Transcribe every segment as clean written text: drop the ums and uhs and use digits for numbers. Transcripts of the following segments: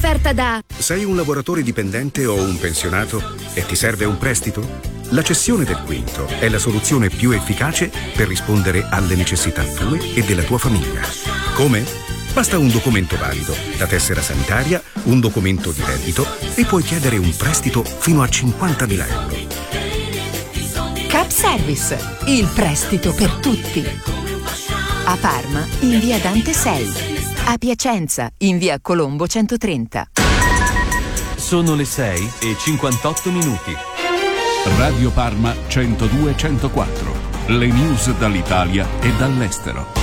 offerta da... Sei un lavoratore dipendente o un pensionato e ti serve un prestito? La cessione del quinto è la soluzione più efficace per rispondere alle necessità tue e della tua famiglia. Come? Basta un documento valido, la tessera sanitaria, un documento di reddito e puoi chiedere un prestito fino a 50.000 euro. Cap Service, il prestito per tutti. A Parma, in via Dante 6. A Piacenza, in via Colombo 130. Sono le 6:58. Radio Parma 102-104. Le news dall'Italia e dall'estero.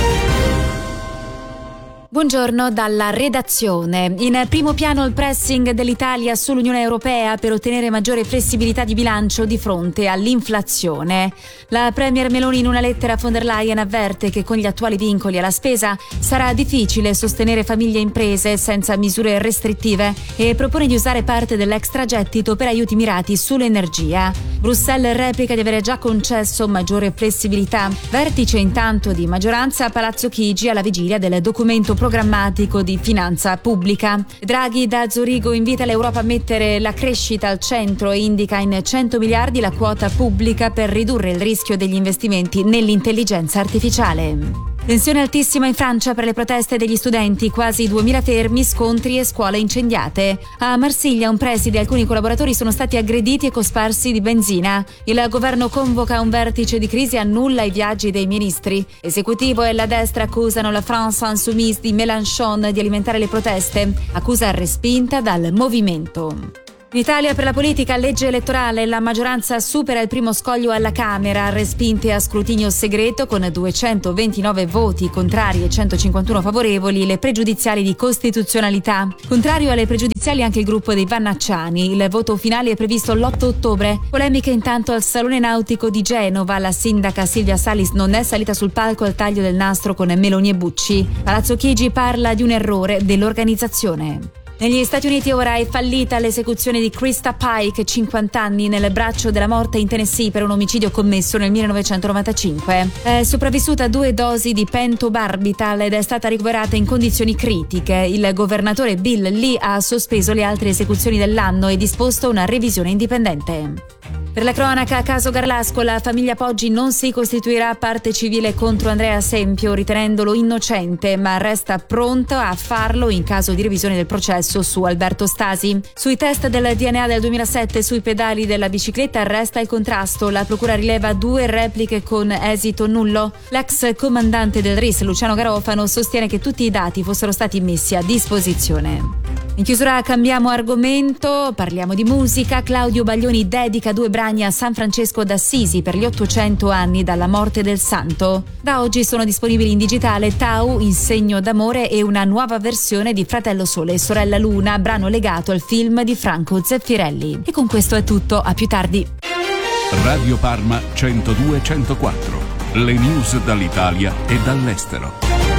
Buongiorno dalla redazione. In primo piano il pressing dell'Italia sull'Unione Europea per ottenere maggiore flessibilità di bilancio di fronte all'inflazione. La Premier Meloni in una lettera a von der Leyen avverte che con gli attuali vincoli alla spesa sarà difficile sostenere famiglie e imprese senza misure restrittive e propone di usare parte dell'extragettito per aiuti mirati sull'energia. Bruxelles replica di avere già concesso maggiore flessibilità. Vertice intanto di maggioranza a Palazzo Chigi alla vigilia del documento programmatico di finanza pubblica. Draghi da Zurigo invita l'Europa a mettere la crescita al centro e indica in 100 miliardi la quota pubblica per ridurre il rischio degli investimenti nell'intelligenza artificiale. Tensione altissima in Francia per le proteste degli studenti, quasi 2000 fermi, scontri e scuole incendiate. A Marsiglia un preside e alcuni collaboratori sono stati aggrediti e cosparsi di benzina. Il governo convoca un vertice di crisi e annulla i viaggi dei ministri. Esecutivo e la destra accusano la France Insoumise di Mélenchon di alimentare le proteste, accusa respinta dal movimento. In Italia per la politica, legge elettorale, la maggioranza supera il primo scoglio alla Camera, respinte a scrutinio segreto con 229 voti contrari e 151 favorevoli le pregiudiziali di costituzionalità. Contrario alle pregiudiziali anche il gruppo dei Vannacciani. Il voto finale è previsto l'8 ottobre. Polemiche intanto al Salone Nautico di Genova. La sindaca Silvia Salis non è salita sul palco al taglio del nastro con Meloni e Bucci. Palazzo Chigi parla di un errore dell'organizzazione. Negli Stati Uniti ora è fallita l'esecuzione di Krista Pike, 50 anni, nel braccio della morte in Tennessee per un omicidio commesso nel 1995. È sopravvissuta a 2 dosi di pentobarbital ed è stata ricoverata in condizioni critiche. Il governatore Bill Lee ha sospeso le altre esecuzioni dell'anno e disposto una revisione indipendente. Per la cronaca, caso Garlasco, la famiglia Poggi non si costituirà parte civile contro Andrea Sempio ritenendolo innocente, ma resta pronto a farlo in caso di revisione del processo su Alberto Stasi. Sui test del DNA del 2007 sui pedali della bicicletta resta il contrasto. La procura rileva 2 repliche con esito nullo. L'ex comandante del RIS, Luciano Garofano, sostiene che tutti i dati fossero stati messi a disposizione. In chiusura cambiamo argomento, parliamo di musica. Claudio Baglioni dedica 2 brani a San Francesco d'Assisi per gli 800 anni dalla morte del santo. Da oggi sono disponibili in digitale Tau, in segno d'amore, e una nuova versione di Fratello Sole e Sorella Luna, brano legato al film di Franco Zeffirelli. E con questo è tutto, a più tardi. Radio Parma 102-104, le news dall'Italia e dall'estero.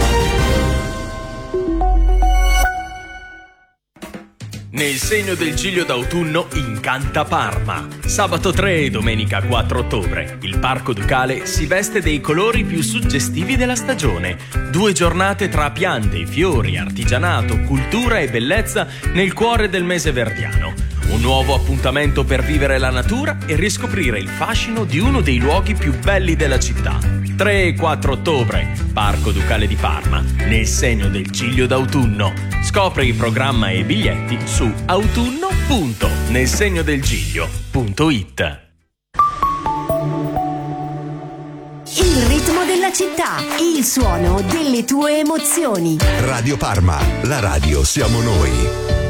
Nel segno del Giglio d'autunno incanta Parma. Sabato 3 e domenica 4 ottobre il Parco Ducale si veste dei colori più suggestivi della stagione. 2 giornate tra piante, fiori, artigianato, cultura e bellezza nel cuore del mese verdiano. Un nuovo appuntamento per vivere la natura e riscoprire il fascino di uno dei luoghi più belli della città. 3 e 4 ottobre, Parco Ducale di Parma, nel segno del Giglio d'autunno. Scopri il programma e i biglietti su autunno.nelsegnodelgiglio.it. Il ritmo della città, il suono delle tue emozioni. Radio Parma, la radio siamo noi.